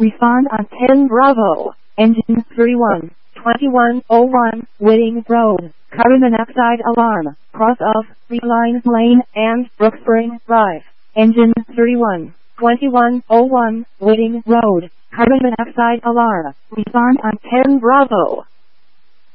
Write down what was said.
Respond on 10 Bravo. Engine 31, 2101, Whiting Road. Carbon monoxide alarm. Cross of Reliance Lane and Brookspring Drive. Engine 31, 2101, Whiting Road. Carbon monoxide alarm. Respond on 10 Bravo.